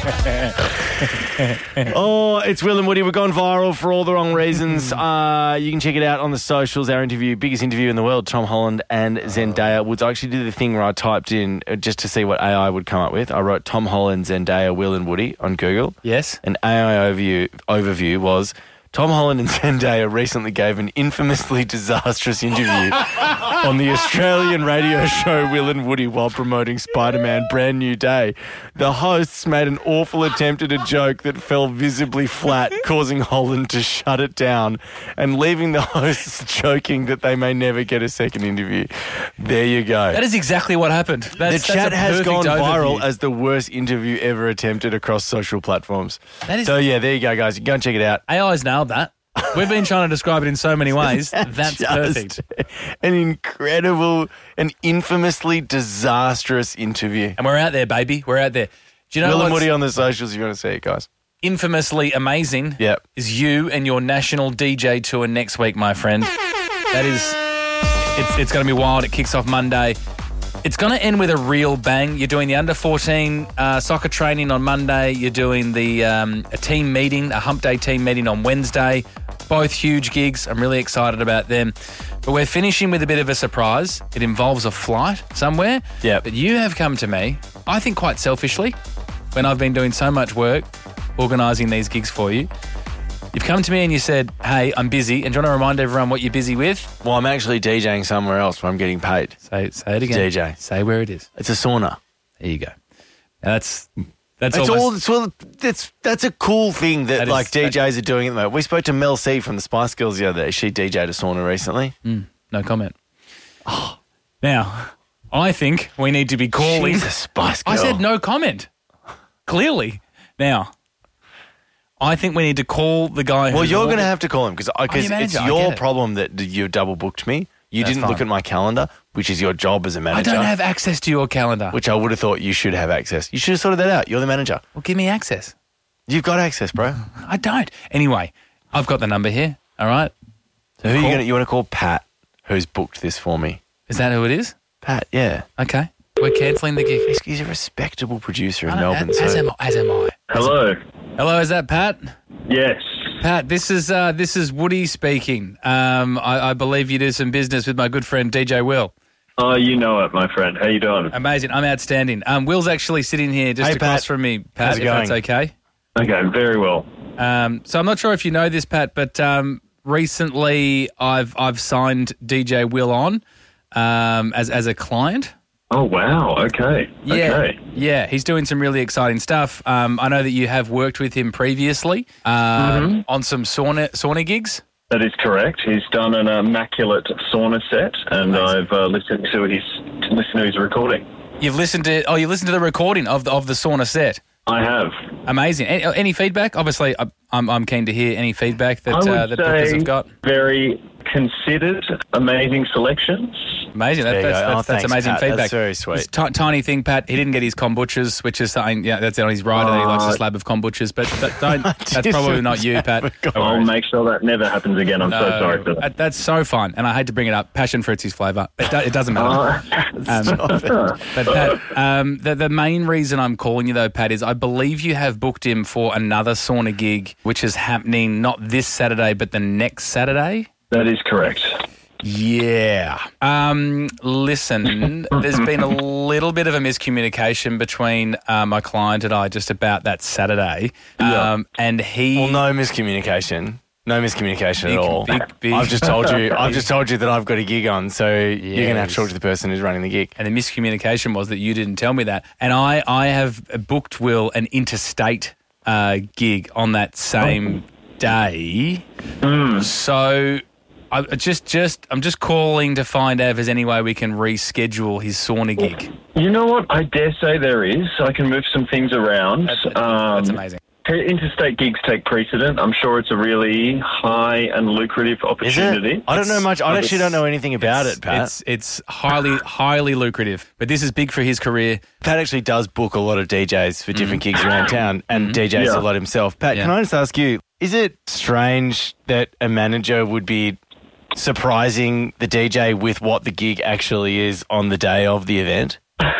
Oh, it's Will and Woody. We've gone viral for all the wrong reasons. You can check it out on the socials. Our interview, biggest interview in the world, Tom Holland and Zendaya. Woods, I actually did the thing where I typed in just to see what AI would come up with. I wrote Tom Holland, Zendaya, Will and Woody on Google. Yes. An AI overview was Tom Holland and Zendaya recently gave an infamously disastrous interview on the Australian radio show Will and Woody while promoting Spider-Man Brand New Day. The hosts made an awful attempt at a joke that fell visibly flat, causing Holland to shut it down and leaving the hosts joking that they may never get a second interview. There you go. That is exactly what happened. The chat has gone viral as the worst interview ever attempted across social platforms. So, yeah, there you go, guys. Go and check it out. AI's nailed that. We've been trying to describe it in so many ways. That's perfect. An incredible, an infamously disastrous interview. And we're out there, baby. We're out there. Do you know Will and what's Woody on the socials if you want to see it, guys. infamously amazing? Yep. Is you and your national DJ tour next week, my friend. That is, it's going to be wild. It kicks off Monday. It's going to end with a real bang. You're doing the under-14 soccer training on Monday. You're doing the a team meeting, a Hump Day team meeting on Wednesday. Both huge gigs. I'm really excited about them. But we're finishing with a bit of a surprise. It involves a flight somewhere. Yeah. But you have come to me, I think quite selfishly, when I've been doing so much work organising these gigs for you. You've come to me and you said, hey, I'm busy. And do you want to remind everyone what you're busy with? Well, I'm actually DJing somewhere else where I'm getting paid. Say it again. DJ. Say where it is. It's a sauna. There you go. Now that's that's a cool thing that That like is- DJs are doing at the moment. We spoke to Mel C from the Spice Girls the other day. She DJ'd a sauna recently. No comment. Now, I think we need to be calling. She's a Spice Girl. I said no comment. Clearly. Now, I think we need to call the guy. Well, who's you're all- going to have to call him because your it's manager, I your get it. problem that you double booked me. You That's didn't look fine. at my calendar, which is your job as a I manager. don't have access to your calendar. Which I would have thought you should have access. You should have sorted that out. You're the manager. Well, give me access. You've got access, bro. I don't. Anyway, I've got the number here. All right. So who you want to call? Pat, who's booked this for me. Is that who it is? Pat, yeah. Okay. We're cancelling the gig. He's a respectable producer in I know, Melbourne. as so. am I. Hello. Hello, is that Pat? Yes. Pat, this is Woody speaking. I believe you do some business with my good friend DJ Will. Oh, you know it, my friend. How you doing? Amazing. I'm outstanding. Will's actually sitting here just Hey, across Pat. from me. Pat, How's it if that's going? okay. Okay, very well. So I'm not sure if you know this, Pat, but recently I've signed DJ Will on as a client. Oh, wow. Okay. Yeah, Okay. yeah, he's doing some really exciting stuff. I know that you have worked with him previously on some sauna gigs. That is correct. He's done an immaculate sauna set, and Amazing. I've listened to his recording. You've listened to the recording of the sauna set. I have. Amazing. Any feedback? Obviously, I'm keen to hear any feedback that I would that bookers say have got. very considered, amazing selections. Amazing. There you go. That's Thanks, amazing Pat. feedback. That's very sweet. Just tiny thing, Pat. He didn't get his kombuchas, which is something. Yeah, that's on his rider. He likes a slab of kombuchas, but don't. That's probably not you, Pat. Don't I'll worry. make sure that never happens again. I'm so sorry for that. That's so fun, and I hate to bring it up. Passion fruit's his flavour. It doesn't matter. But Pat, the main reason I'm calling you though, Pat, is I believe you have booked him for another sauna gig, which is happening not this Saturday, but the next Saturday. That is correct. Yeah. Listen, there's been a little bit of a miscommunication between my client and I just about that Saturday. And he... Well, no miscommunication. No miscommunication at all. big- I've just told you. I've just told you that I've got a gig on, so you're gonna have to talk to the person who's running the gig. And the miscommunication was that you didn't tell me that. And I have booked Will an interstate gig on that same day. So I'm just calling to find out if there's any way we can reschedule his sauna gig. You know what? I dare say there is. I can move some things around. That's amazing. Interstate gigs take precedent. I'm sure it's a really high and lucrative Is opportunity. it? I don't know much. I actually don't know anything about it, Pat. It's highly lucrative, but this is big for his career. Pat actually does book a lot of DJs for different gigs around town and DJs Yeah. a lot himself. Pat, can I just ask you, is it strange that a manager would be surprising the DJ with what the gig actually is on the day of the event?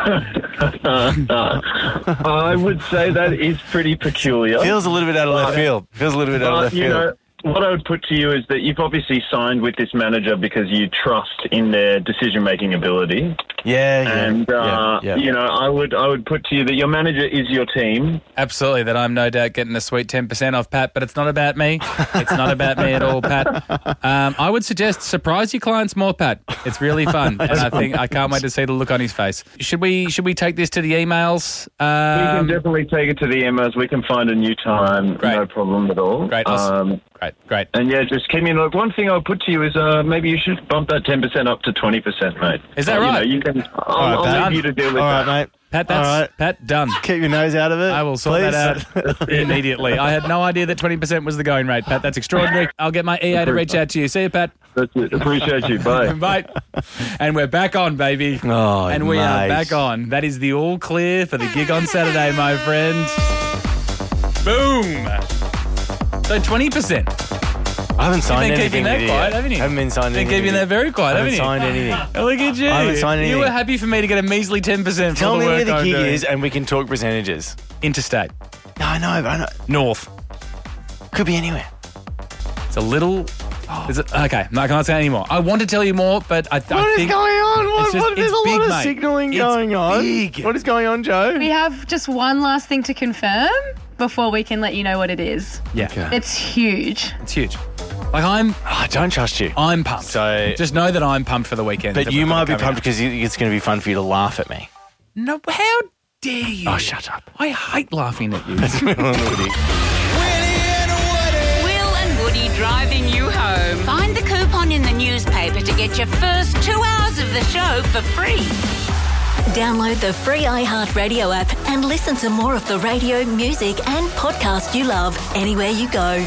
I would say that is pretty peculiar. Feels a little bit out of left field. You know, what I would put to you is that you've obviously signed with this manager because you trust in their decision-making ability. And you know, I would put to you that your manager is your team. Absolutely, that I'm no doubt getting a sweet 10% off, Pat, but it's not about me. It's not about me at all, Pat. I would suggest surprise your clients more, Pat. It's really fun, and I can't wait to see the look on his face. Should we take this to the emails? We can definitely take it to the emails. We can find a new time. Great. No problem at all. Great. Great. And yeah, just keep me in. One thing I'll put to you is maybe you should bump that 10% up to 20% mate. Is that right? You know, I'll leave you to deal with All that. right, mate. Pat, Pat, done. Keep your nose out of it. I will sort that out immediately. I had no idea that 20% was the going rate, Pat. That's extraordinary. I'll get my EA to reach out to you. See you, Pat. That's it. Appreciate you. Bye. Bye. And we're back on, baby. Oh, and we are mate. back on. That is the all clear for the gig on Saturday, my friend. Boom. So 20%. I haven't signed You've been anything keeping that with quiet, haven't you? Haven't been signed Been anything. keeping that very quiet, I haven't haven't you? signed anything. Oh, look at you. I haven't signed You anything. were happy for me to get a measly 10% Tell for me the where work the I'm gig doing. is and we can talk percentages. Interstate. No, I know. North. Could be anywhere. It's a little... Is it, okay, I can't say any more. I want to tell you more, but I What think... is going on? it's just- There's it's a big, lot of mate. signalling It's going on. big. What is going on, Joe? We have just one last thing to confirm before we can let you know what it is. Yeah, Okay. It's huge. it's huge. Like, I'm I don't trust you. pumped. So- just know that I'm pumped for the weekend. But that you we've got might be coming pumped up. because it's going to be fun for you to laugh at me. No, how dare you? Oh, shut up. I hate laughing at you. Will and Woody driving you home. Find the coupon in the newspaper to get your first 2 hours of the show for free. Download the free iHeartRadio app and listen to more of the radio, music and podcast you love anywhere you go.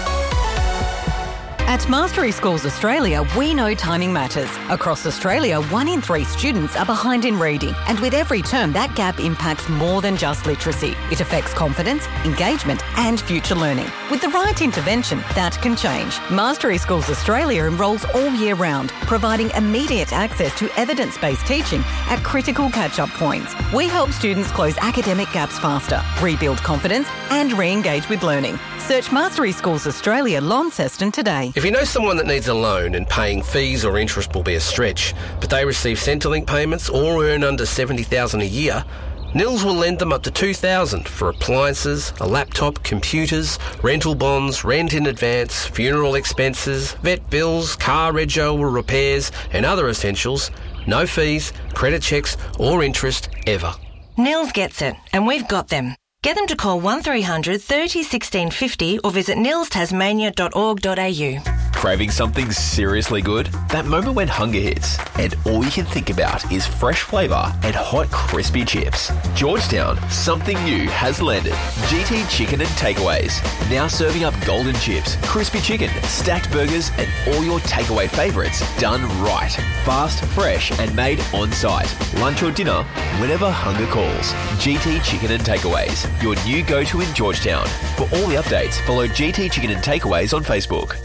At Mastery Schools Australia, we know timing matters. Across Australia, 1 in 3 students are behind in reading, and with every term, that gap impacts more than just literacy. It affects confidence, engagement, and future learning. With the right intervention, that can change. Mastery Schools Australia enrolls all year round, providing immediate access to evidence-based teaching at critical catch-up points. We help students close academic gaps faster, rebuild confidence, and re-engage with learning. Search Mastery Schools Australia Launceston today. If you know someone that needs a loan and paying fees or interest will be a stretch, but they receive Centrelink payments or earn under $70,000 a year, Nils will lend them up to $2,000 for appliances, a laptop, computers, rental bonds, rent in advance, funeral expenses, vet bills, car rego or repairs, and other essentials. No fees, credit checks, or interest ever. Nils gets it, and we've got them. Get them to call 1300 30 16 50 or visit nilstasmania.org.au. Craving something seriously good? That moment when hunger hits and all you can think about is fresh flavour and hot crispy chips. Georgetown, something new has landed. GT Chicken and Takeaways. Now serving up golden chips, crispy chicken, stacked burgers and all your takeaway favourites done right. Fast, fresh and made on site. Lunch or dinner, whenever hunger calls. GT Chicken and Takeaways, your new go-to in Georgetown. For all the updates, follow GT Chicken and Takeaways on Facebook.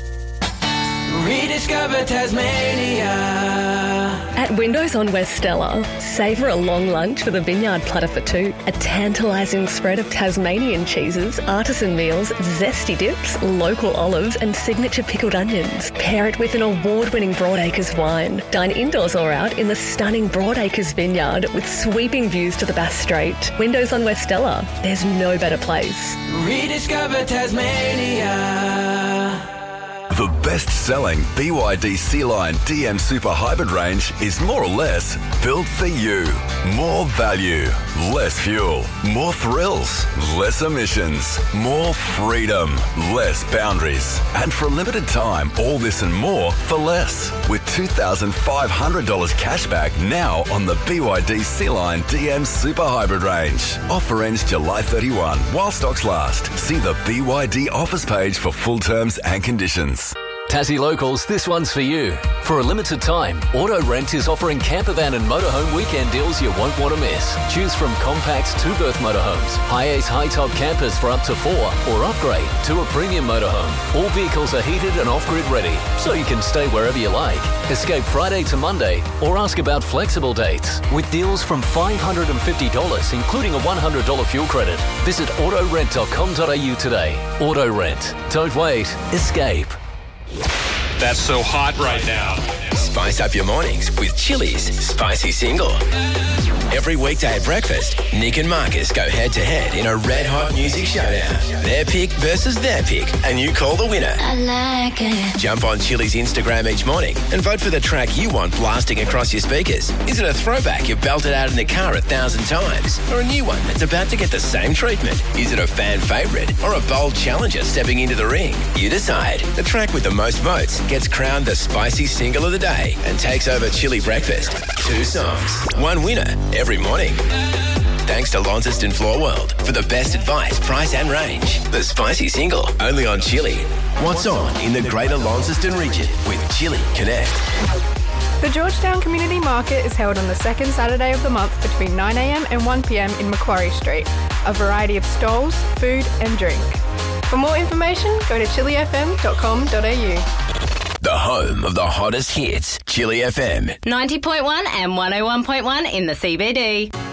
Rediscover Tasmania. At Windows on West Stella, savour a long lunch with a vineyard platter for 2, a tantalising spread of Tasmanian cheeses, artisan meals, zesty dips, local olives and signature pickled onions. Pair it with an award-winning Broadacres wine. Dine indoors or out in the stunning Broadacres vineyard with sweeping views to the Bass Strait. Windows on West Stella, there's no better place. Rediscover Tasmania. The best-selling BYD Sea-Line DM Super Hybrid range is more or less built for you. More value, less fuel, more thrills, less emissions, more freedom, less boundaries. And for a limited time, all this and more for less. With $2,500 cashback now on the BYD Sea-Line DM Super Hybrid range. Offer ends July 31 while stocks last. See the BYD offers page for full terms and conditions. Tassie Locals, this one's for you. For a limited time, Auto Rent is offering campervan and motorhome weekend deals you won't want to miss. Choose from compact 2-berth motorhomes, high-ace high-top campers for up to 4, or upgrade to a premium motorhome. All vehicles are heated and off-grid ready, so you can stay wherever you like. Escape Friday to Monday, or ask about flexible dates. With deals from $550, including a $100 fuel credit. Visit autorent.com.au today. Auto Rent. Don't wait. Escape. That's so hot right now. Spice up your mornings with Chili's Spicy Single. Every weekday at breakfast, Nick and Marcus go head-to-head in a red-hot music showdown. Their pick versus their pick, and you call the winner. I like it. Jump on Chili's Instagram each morning and vote for the track you want blasting across your speakers. Is it a throwback you've belted out in the car 1,000 times? Or a new one that's about to get the same treatment? Is it a fan favourite or a bold challenger stepping into the ring? You decide. The track with the most votes gets crowned the Spicy Single of the Day and takes over Chili Breakfast. 2 songs, 1 winner every morning. Thanks to Launceston Floor World for the best advice, price and range. The Spicy Single, only on Chili. What's on in the Greater Launceston region with Chili Connect. The Georgetown Community Market is held on the second Saturday of the month between 9am and 1pm in Macquarie Street. A variety of stalls, food and drink. For more information, go to chilifm.com.au. The home of the hottest hits, Chili FM. 90.1 and 101.1 in the CBD.